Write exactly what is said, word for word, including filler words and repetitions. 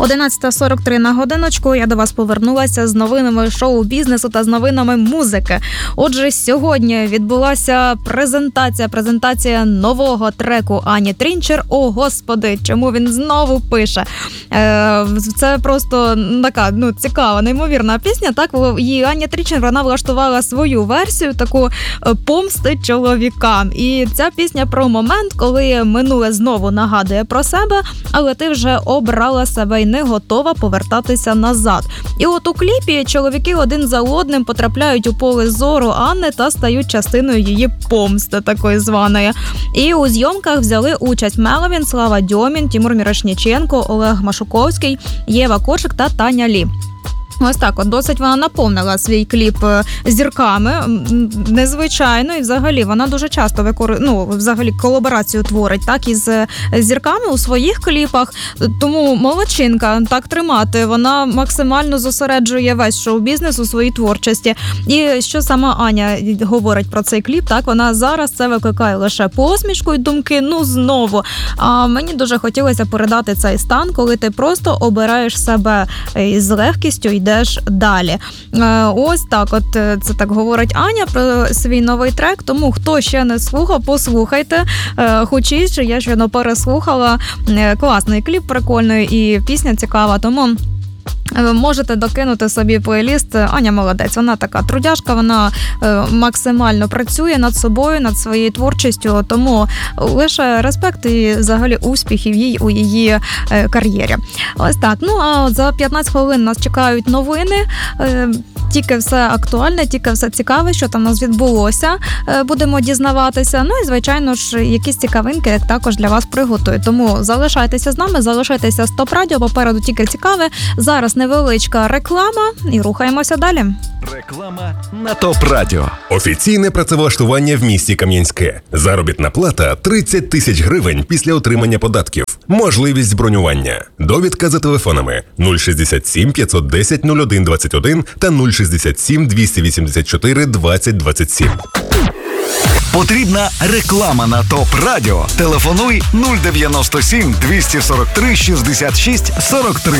одинадцята сорок три на годиночку. Я до вас повернулася з новинами шоу-бізнесу та з новинами музики. Отже, сьогодні відбулася презентація, презентація нового треку Ані Трінчер. О, Господи, чому він знову пише? Е, це просто така, ну, цікава, неймовірна пісня. Так, і Аня Трінчер, вона влаштувала свою версію, таку помсти чоловікам. І ця пісня про момент, коли минуле знову нагадує про себе, але ти вже обрала себе і не готова повертатися назад. І от у кліпі чоловіки один за одним потрапляють у поле зору Анни та стають частиною її помсти, такої званої. І у зйомках взяли участь Меловін, Слава Дьомін, Тимур Мірошніченко, Олег Машуковський, Єва Кошик та Таня Лі. Ось так, от досить вона наповнила свій кліп зірками, незвичайно, і взагалі вона дуже часто викор... ну, взагалі колаборацію творить, так, із зірками у своїх кліпах, тому молодчинка, так тримати, вона максимально зосереджує весь шоу-бізнес у своїй творчості. І що сама Аня говорить про цей кліп, так, вона зараз це викликає лише посмішку і думки, ну знову. А мені дуже хотілося передати цей стан, коли ти просто обираєш себе із легкістю, йде далі. Ось так, от це так говорить Аня про свій новий трек, тому хто ще не слухав, послухайте. Хочіть, я щойно переслухала. Класний кліп, прикольний, і пісня цікава, тому можете докинути собі плейліст. Аня молодець, вона така трудяжка, вона максимально працює над собою, над своєю творчістю, тому лише респект і взагалі успіхів їй у її кар'єрі. Ось так. Ну, а за п'ятнадцять хвилин нас чекають новини. Тільки все актуальне, тільки все цікаве, що там у нас відбулося, будемо дізнаватися. Ну і, звичайно ж, якісь цікавинки також для вас приготую. Тому залишайтеся з нами, залишайтеся з ТОП Радіо, попереду тільки цікаве. Зараз невеличка реклама і рухаємося далі. Реклама на ТОП Радіо. Офіційне працевлаштування в місті Кам'янське. Заробітна плата тридцять тисяч гривень після отримання податків. Можливість бронювання. Довідка за телефонами нуль шістдесят сім п'ятсот десять нуль один двадцять один та нуль шістдесят сім двісті вісімдесят чотири двадцять двадцять сім. Потрібна реклама на ТОП Радіо. Телефонуй нуль дев'яносто сім двісті сорок три шістдесят шість сорок три.